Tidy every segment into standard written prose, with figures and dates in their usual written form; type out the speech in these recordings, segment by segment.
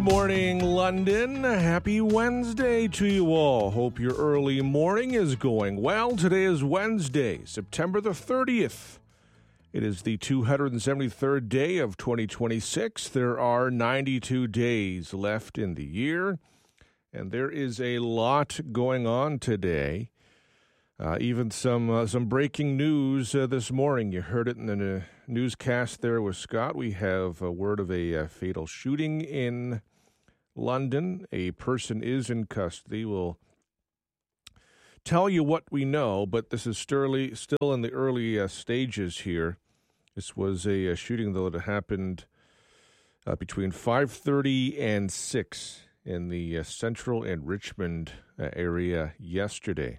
morning, London. Happy Wednesday to you all. Hope your early morning is going well. Today is Wednesday, September the 30th. It is the 273rd day of 2026. There are 92 days left in the year, and there is a lot going on today. Even some breaking news this morning. You heard it in the newscast there with Scott. We have a word of a fatal shooting in London. A person is in custody. We'll tell you what we know, but this is still in the early stages here. This was a shooting, though, that happened between 5:30 and 6 in the Central and Richmond area yesterday.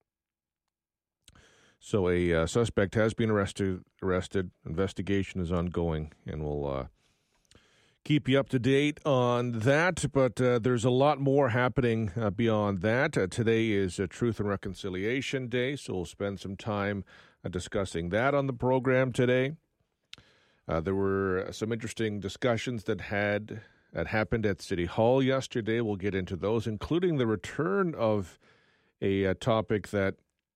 So a suspect has been arrested. Investigation is ongoing, and we'll keep you up to date on that. But there's a lot more happening beyond that. Today is Truth and Reconciliation Day, so we'll spend some time discussing that on the program today. There were some interesting discussions that happened at City Hall yesterday. We'll get into those, including the return of a topic that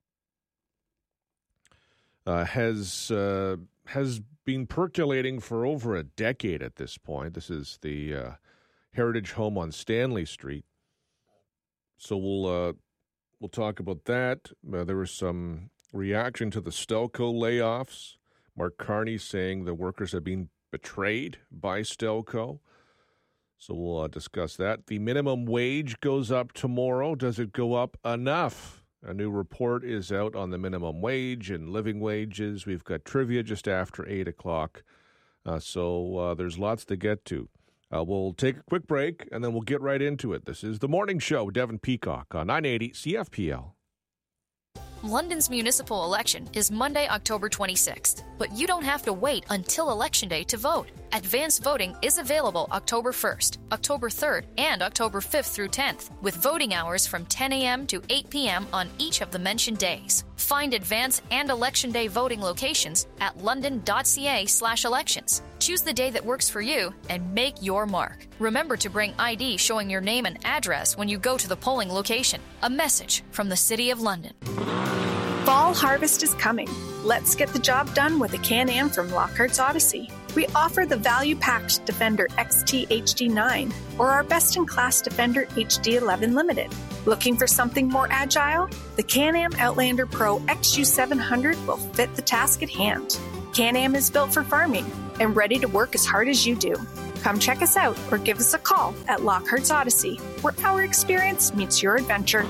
has been percolating for over a decade at this point. This is the Heritage Home on Stanley Street. So we'll talk about that. There was some reaction to the Stelco layoffs. Mark Carney saying the workers have been betrayed by Stelco. So we'll discuss that. The minimum wage goes up tomorrow. Does it go up enough? A new report is out on the minimum wage and living wages. We've got trivia just after 8 o'clock. So there's lots to get to. We'll take a quick break, and then we'll get right into it. This is The Morning Show, Devin Peacock on 980 CFPL. London's municipal election is Monday, October 26th, but you don't have to wait until Election Day to vote. Advanced voting is available October 1st, October 3rd, and October 5th through 10th, with voting hours from 10 a.m. to 8 p.m. on each of the mentioned days. Find Advance and Election Day voting locations at london.ca/elections. Choose the day that works for you and make your mark. Remember to bring ID showing your name and address when you go to the polling location. A message from the City of London. Fall harvest is coming. Let's get the job done with a Can-Am from Lockhart's Odyssey. We offer the value-packed Defender XT HD9 or our best-in-class Defender HD11 Limited. Looking for something more agile? The Can-Am Outlander Pro XU700 will fit the task at hand. Can-Am is built for farming and ready to work as hard as you do. Come check us out or give us a call at Lockhart's Odyssey, where our experience meets your adventure.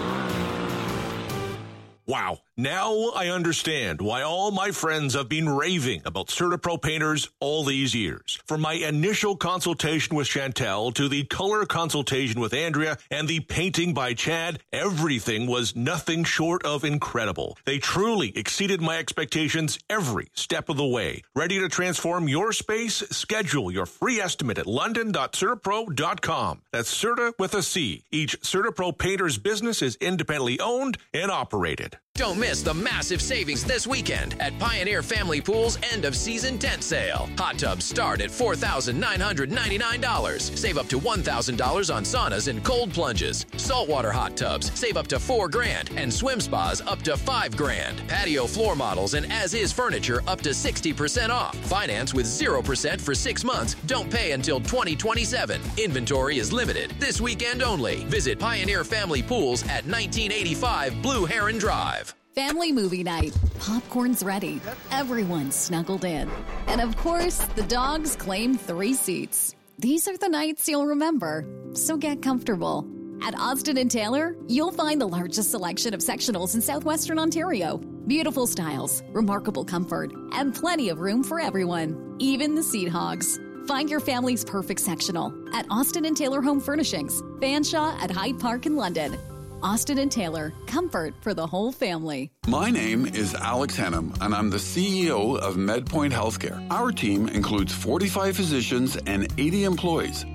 Wow. Now I understand why all my friends have been raving about CertaPro painters all these years. From my initial consultation with Chantel to the color consultation with Andrea and the painting by Chad, everything was nothing short of incredible. They truly exceeded my expectations every step of the way. Ready to transform your space? Schedule your free estimate at london.certapro.com. That's Certa with a C. Each CertaPro painter's business is independently owned and operated. Don't miss the massive savings this weekend at Pioneer Family Pool's end-of-season tent sale. Hot tubs start at $4,999. Save up to $1,000 on saunas and cold plunges. Saltwater hot tubs save up to $4,000, and swim spas up to $5,000. Patio floor models and as-is furniture up to 60% off. Finance with 0% for 6 months. Don't pay until 2027. Inventory is limited. This weekend only. Visit Pioneer Family Pools at 1985 Blue Heron Drive. Family movie night. Popcorn's ready. Everyone's snuggled in. And of course, the dogs claim 3 seats. These are the nights you'll remember, so get comfortable. At Austin & Taylor, you'll find the largest selection of sectionals in southwestern Ontario. Beautiful styles, remarkable comfort, and plenty of room for everyone, even the seat hogs. Find your family's perfect sectional at Austin & Taylor Home Furnishings, Fanshawe at Hyde Park in London. Austin & Taylor, comfort for the whole family. My name is Alex Hennam, and I'm the CEO of MedPoint Healthcare. Our team includes 45 physicians and 80 employees,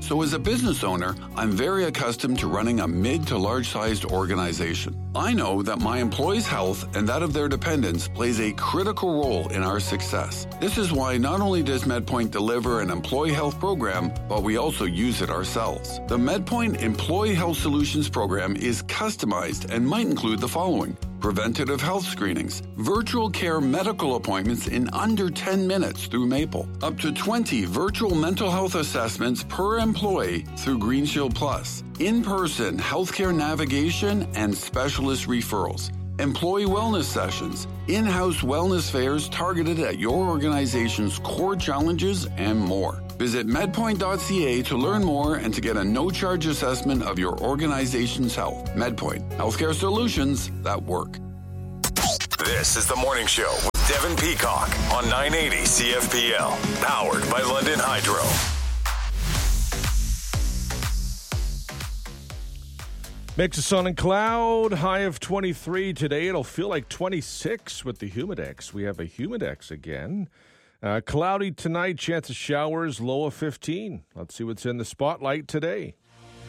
So as a business owner, I'm very accustomed to running a mid to large-sized organization. I know that my employees' health and that of their dependents plays a critical role in our success. This is why not only does MedPoint deliver an employee health program, but we also use it ourselves. The MedPoint Employee Health Solutions program is customized and might include the following: preventative health screenings, virtual care medical appointments in under 10 minutes through Maple, up to 20 virtual mental health assessments per employee through GreenShield Plus, in-person healthcare navigation and specialist referrals, employee wellness sessions, in-house wellness fairs targeted at your organization's core challenges, and more. Visit medpoint.ca to learn more and to get a no-charge assessment of your organization's health. MedPoint, healthcare solutions that work. This is The Morning Show with Devin Peacock on 980 CFPL, powered by London Hydro. Mix of sun and cloud, high of 23 today. It'll feel like 26 with the Humidex. We have a Humidex again. Cloudy tonight, chance of showers, low of 15. Let's see what's in the spotlight today.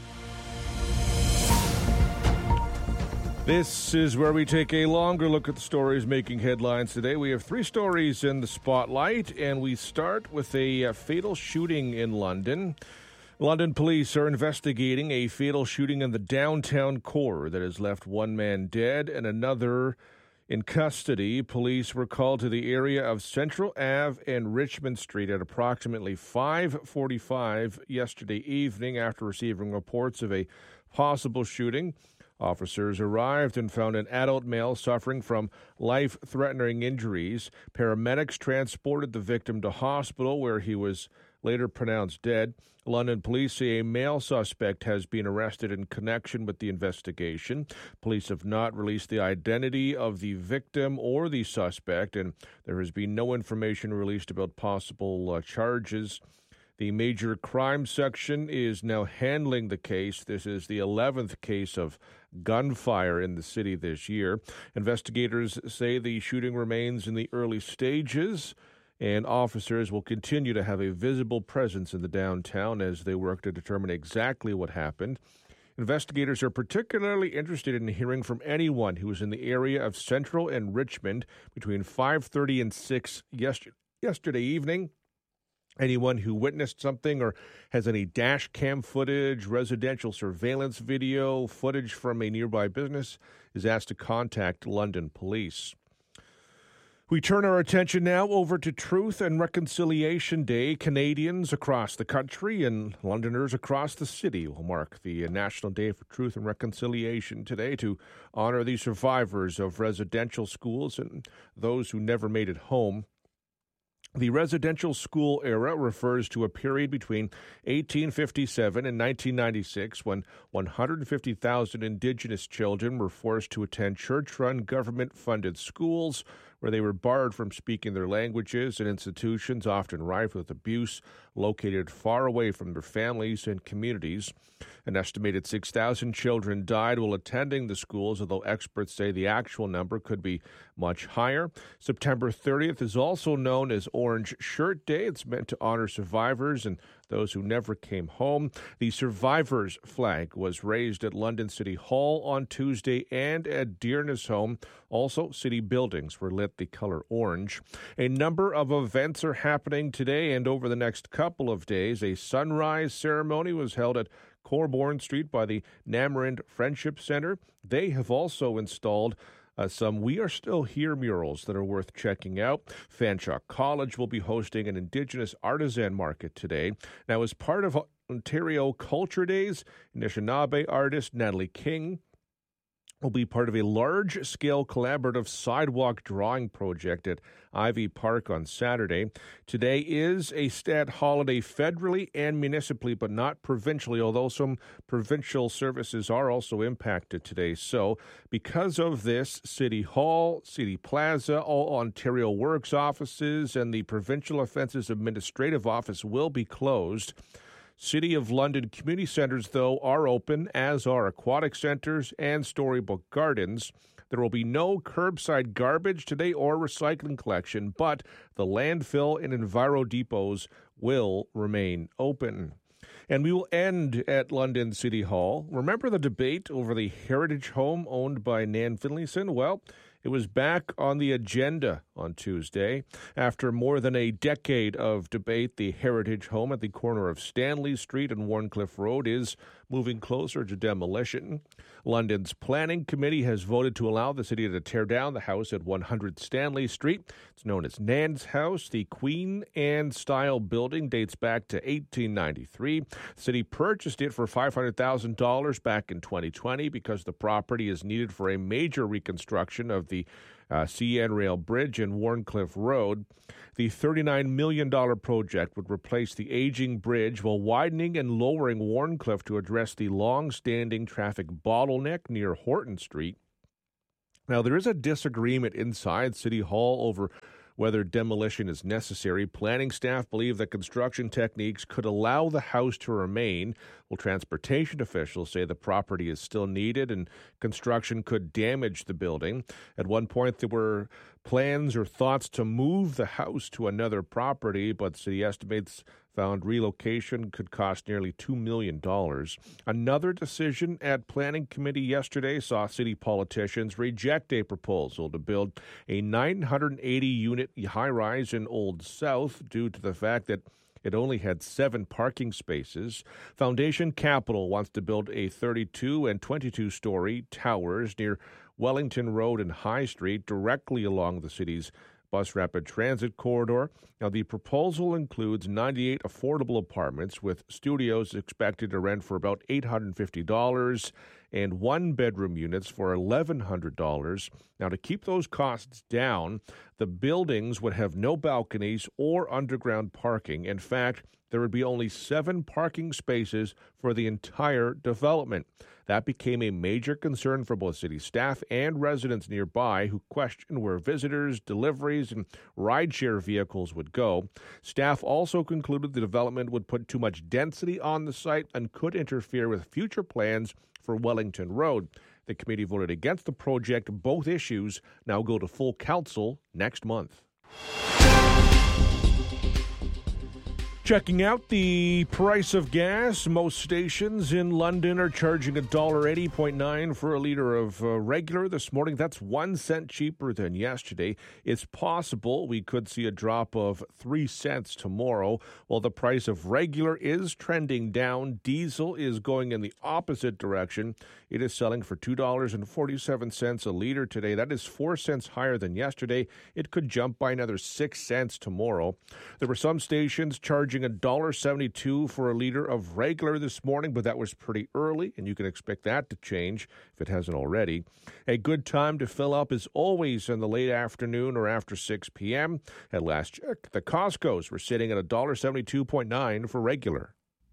This is where we take a longer look at the stories making headlines today. We have 3 stories in the spotlight, and we start with a fatal shooting in London. London police are investigating a fatal shooting in the downtown core that has left one man dead and another in custody. Police were called to the area of Central Ave and Richmond Street at approximately 5:45 yesterday evening after receiving reports of a possible shooting. Officers arrived and found an adult male suffering from life-threatening injuries. Paramedics transported the victim to hospital where he was later pronounced dead. London police say a male suspect has been arrested in connection with the investigation. Police have not released the identity of the victim or the suspect, and there has been no information released about possible charges. The major crime section is now handling the case. This is the 11th case of gunfire in the city this year. Investigators say the shooting remains in the early stages, and officers will continue to have a visible presence in the downtown as they work to determine exactly what happened. Investigators are particularly interested in hearing from anyone who was in the area of Central and Richmond between 5:30 and 6 yesterday evening. Anyone who witnessed something or has any dash cam footage, residential surveillance video, footage from a nearby business is asked to contact London police. We turn our attention now over to Truth and Reconciliation Day. Canadians across the country and Londoners across the city will mark the National Day for Truth and Reconciliation today to honor the survivors of residential schools and those who never made it home. The residential school era refers to a period between 1857 and 1996 when 150,000 Indigenous children were forced to attend church-run government-funded schools where they were barred from speaking their languages and institutions often rife with abuse, located far away from their families and communities. An estimated 6,000 children died while attending the schools, although experts say the actual number could be much higher. September 30th is also known as Orange Shirt Day. It's meant to honor survivors and those who never came home. The survivors' flag was raised at London City Hall on Tuesday and at Dearness Home. Also, city buildings were lit the color orange. A number of events are happening today and over the next couple of days. A sunrise ceremony was held at Corbourne Street by the Namarind Friendship Center. They have also installed some We Are Still Here murals that are worth checking out. Fanshawe College will be hosting an Indigenous artisan market today. Now, as part of Ontario Culture Days, Anishinaabe artist Natalie King will be part of a large-scale collaborative sidewalk drawing project at Ivy Park on Saturday. Today is a stat holiday federally and municipally, but not provincially, although some provincial services are also impacted today. So, because of this, City Hall, City Plaza, all Ontario Works offices, and the Provincial Offences Administrative Office will be closed. City of London community centres, though, are open, as are aquatic centres and Storybook Gardens. There will be no curbside garbage today or recycling collection, but the landfill and Enviro depots will remain open. And we will end at London City Hall. Remember the debate over the heritage home owned by Nan Finlayson? Well, it was back on the agenda on Tuesday. After more than a decade of debate, the heritage home at the corner of Stanley Street and Wharncliffe Road is moving closer to demolition. London's planning committee has voted to allow the city to tear down the house at 100 Stanley Street. It's known as Nan's House. The Queen Anne-style building dates back to 1893. The city purchased it for $500,000 back in 2020 because the property is needed for a major reconstruction of the CN Rail Bridge and Wharncliffe Road. The $39 million project would replace the aging bridge while widening and lowering Wharncliffe to address the long-standing traffic bottleneck near Horton Street. Now, there is a disagreement inside City Hall over whether demolition is necessary. Planning staff believe that construction techniques could allow the house to remain, while transportation officials say the property is still needed and construction could damage the building. At one point, there were plans or thoughts to move the house to another property, but city estimates found relocation could cost nearly $2 million. Another decision at Planning Committee yesterday saw city politicians reject a proposal to build a 980-unit high-rise in Old South due to the fact that it only had 7 parking spaces. Foundation Capital wants to build a 32 and 22-story towers near Wellington Road and High Street directly along the city's bus rapid transit corridor. Now, the proposal includes 98 affordable apartments with studios expected to rent for about $850 and one-bedroom units for $1,100. Now, to keep those costs down, the buildings would have no balconies or underground parking. In fact, there would be only 7 parking spaces for the entire development. That became a major concern for both city staff and residents nearby who questioned where visitors, deliveries, and rideshare vehicles would go. Staff also concluded the development would put too much density on the site and could interfere with future plans for Wellington Road. The committee voted against the project. Both issues now go to full council next month. Checking out the price of gas, most stations in London are charging $1.80.9 for a litre of regular this morning. That's 1 cent cheaper than yesterday. It's possible we could see a drop of 3 cents tomorrow. While the price of regular is trending down, diesel is going in the opposite direction. It is selling for $2.47 a litre today. That is 4 cents higher than yesterday. It could jump by another 6 cents tomorrow. There were some stations charging $1.72 for a litre of regular this morning, but that was pretty early, and you can expect that to change if it hasn't already. A good time to fill up is always in the late afternoon or after 6 p.m. At last check, the Costco's were sitting at $1.72.9 for regular.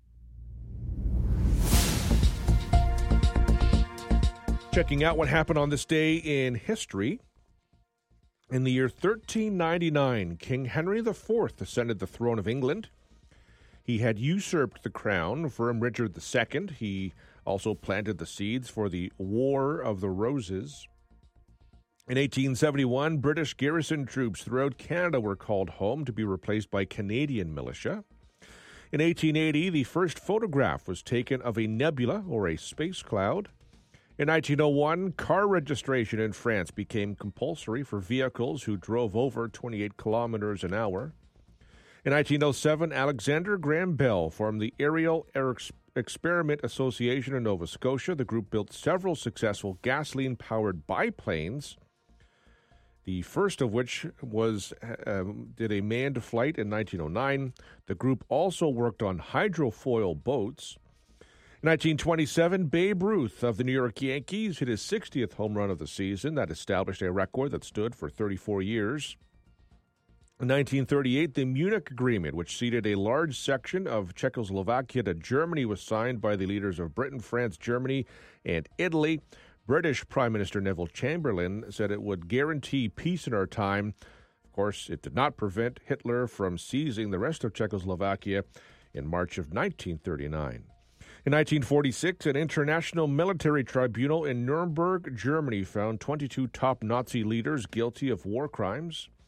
Checking out what happened on this day in history. In the year 1399, King Henry IV ascended the throne of England. He had usurped the crown from Richard II. He also planted the seeds for the War of the Roses. In 1871, British garrison troops throughout Canada were called home to be replaced by Canadian militia. In 1880, the first photograph was taken of a nebula or a space cloud. In 1901, car registration in France became compulsory for vehicles who drove over 28 kilometers an hour. In 1907, Alexander Graham Bell formed the Aerial Experiment Association in Nova Scotia. The group built several successful gasoline-powered biplanes, the first of which did a manned flight in 1909. The group also worked on hydrofoil boats. In 1927, Babe Ruth of the New York Yankees hit his 60th home run of the season. That established a record that stood for 34 years. In 1938, the Munich Agreement, which ceded a large section of Czechoslovakia to Germany, was signed by the leaders of Britain, France, Germany, and Italy. British Prime Minister Neville Chamberlain said it would guarantee peace in our time. Of course, it did not prevent Hitler from seizing the rest of Czechoslovakia in March of 1939. In 1946, an international military tribunal in Nuremberg, Germany, found 22 top Nazi leaders guilty of war crimes.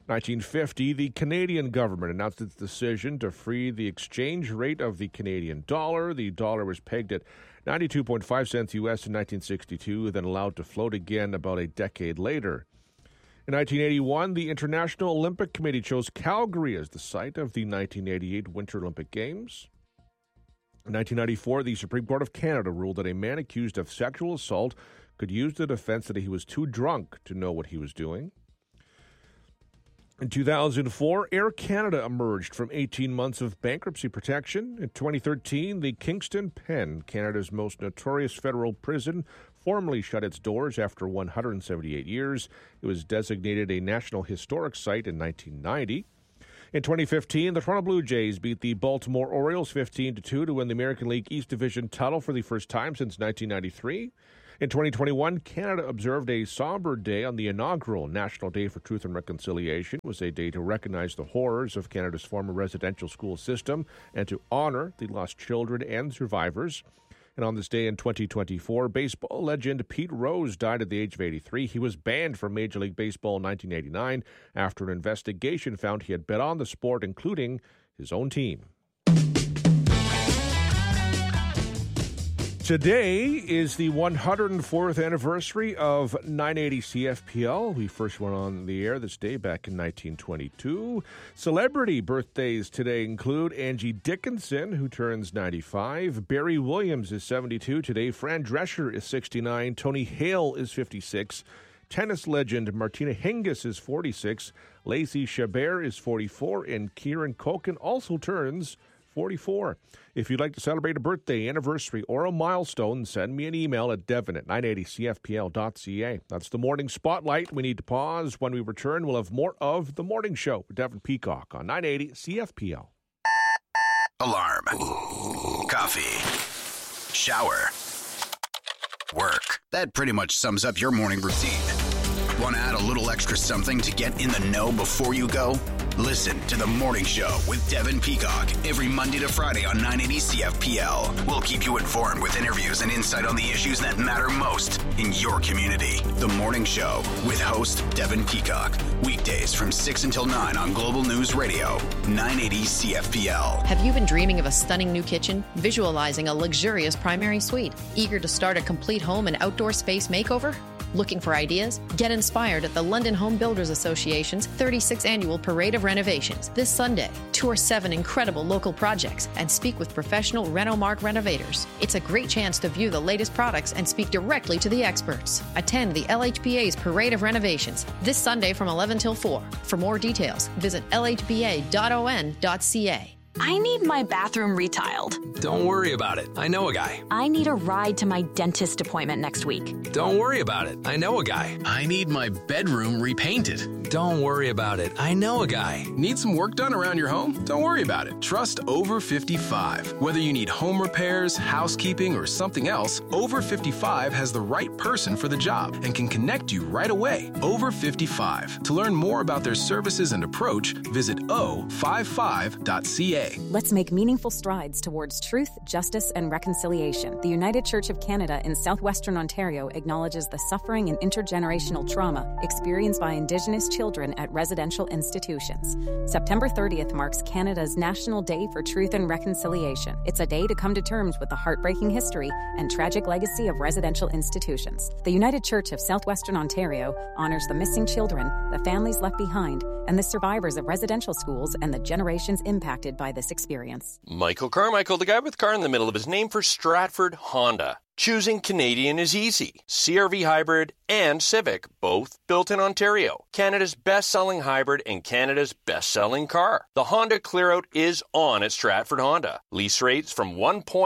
1950, the Canadian government announced its decision to free the exchange rate of the Canadian dollar. The dollar was pegged at 92.5 cents U.S. in 1962, then allowed to float again about a decade later. In 1981, the International Olympic Committee chose Calgary as the site of the 1988 Winter Olympic Games. In 1994, the Supreme Court of Canada ruled that a man accused of sexual assault could use the defense that he was too drunk to know what he was doing. In 2004, Air Canada emerged from 18 months of bankruptcy protection. In 2013, the Kingston Pen, Canada's most notorious federal prison, formally shut its doors after 178 years. It was designated a National Historic Site in 1990. In 2015, the Toronto Blue Jays beat the Baltimore Orioles 15-2 to win the American League East Division title for the first time since 1993. In 2021, Canada observed a somber day on the inaugural National Day for Truth and Reconciliation. It was a day to recognize the horrors of Canada's former residential school system and to honor the lost children and survivors. And on this day in 2024, baseball legend Pete Rose died at the age of 83. He was banned from Major League Baseball in 1989 after an investigation found he had bet on the sport, including his own team. Today is the 104th anniversary of 980 CFPL. We first went on the air this day back in 1922. Celebrity birthdays today include Angie Dickinson, who turns 95. Barry Williams is 72 today. Fran Drescher is 69. Tony Hale is 56. Tennis legend Martina Hingis is 46. Lacey Chabert is 44. And Kieran Culkin also turns 44. If you'd like to celebrate a birthday, anniversary, or a milestone, send me an email at devon@980cfpl.ca. That's the Morning Spotlight. We need to pause. When we return, we'll have more of The Morning Show with Devon Peacock on 980 CFPL. Alarm. Coffee. Shower. Work. That pretty much sums up your morning routine. Want to add a little extra something to get in the know before you go? Listen to The Morning Show with Devon Peacock every Monday to Friday on 980 CFPL. We'll keep you informed with interviews and insight on the issues that matter most in your community. The Morning Show with host Devon Peacock. Weekdays from 6 until 9 on Global News Radio, 980 CFPL. Have you been dreaming of a stunning new kitchen? Visualizing a luxurious primary suite? Eager to start a complete home and outdoor space makeover? Looking for ideas? Get inspired at the London Home Builders Association's 36th Annual Parade of Renovations this Sunday. Tour 7 incredible local projects and speak with professional Renomark renovators. It's a great chance to view the latest products and speak directly to the experts. Attend the LHBA's Parade of Renovations this Sunday from 11 till 4. For more details, visit lhba.on.ca. I need my bathroom retiled. Don't worry about it. I know a guy. I need a ride to my dentist appointment next week. Don't worry about it. I know a guy. I need my bedroom repainted. Don't worry about it. I know a guy. Need some work done around your home? Don't worry about it. Trust Over 55. Whether you need home repairs, housekeeping, or something else, Over 55 has the right person for the job and can connect you right away. Over 55. To learn more about their services and approach, visit o55.ca. Let's make meaningful strides towards truth, justice, and reconciliation. The United Church of Canada in southwestern Ontario acknowledges the suffering and intergenerational trauma experienced by Indigenous children at residential institutions. September 30th marks Canada's National Day for Truth and Reconciliation. It's a day to come to terms with the heartbreaking history and tragic legacy of residential institutions. The United Church of southwestern Ontario honors the missing children, the families left behind, and the survivors of residential schools and the generations impacted by this experience. Michael Carmichael, the guy with car in the middle of his name, for Stratford Honda. Choosing Canadian is easy. CR-V Hybrid and Civic, both built in Ontario. Canada's best-selling hybrid and Canada's best-selling car. The Honda Clearout is on at Stratford Honda. Lease rates from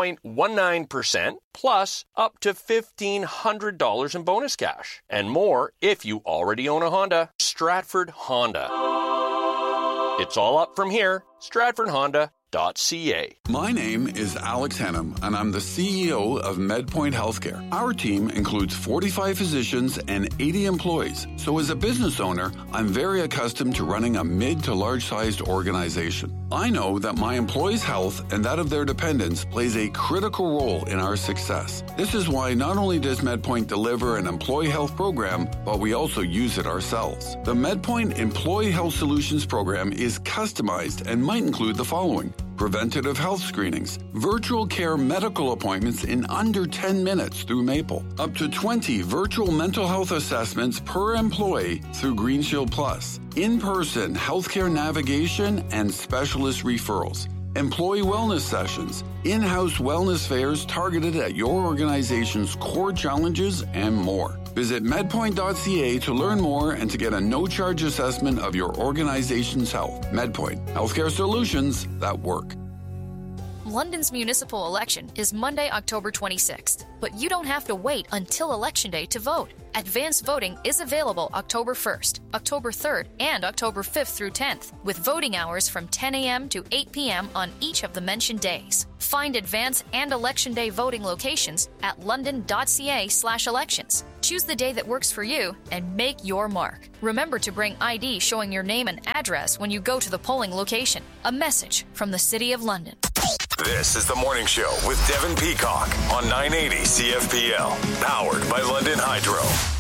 1.19% plus up to $1,500 in bonus cash. And more if you already own a Honda. Stratford Honda. It's all up from here. Stratford Honda. My name is Alex Hannum, and I'm the CEO of MedPoint Healthcare. Our team includes 45 physicians and 80 employees. So as a business owner, I'm very accustomed to running a mid to large-sized organization. I know that my employees' health and that of their dependents plays a critical role in our success. This is why not only does MedPoint deliver an employee health program, but we also use it ourselves. The MedPoint Employee Health Solutions program is customized and might include the following: preventative health screenings, virtual care medical appointments in under 10 minutes through Maple, up to 20 virtual mental health assessments per employee through GreenShield Plus, in-person healthcare navigation and specialist referrals, employee wellness sessions, in-house wellness fairs targeted at your organization's core challenges, and more. Visit medpoint.ca to learn more and to get a no-charge assessment of your organization's health. MedPoint, healthcare solutions that work. London's municipal election is Monday, October 26th, but you don't have to wait until Election Day to vote. Advance voting is available October 1st, October 3rd, and October 5th through 10th, with voting hours from 10 a.m. to 8 p.m. on each of the mentioned days. Find advance and Election Day voting locations at london.ca/elections. Choose the day that works for you and make your mark. Remember to bring ID showing your name and address when you go to the polling location. A message from the City of London. This is the Morning Show with Devin Peacock on 980 CFPL, powered by London Hydro.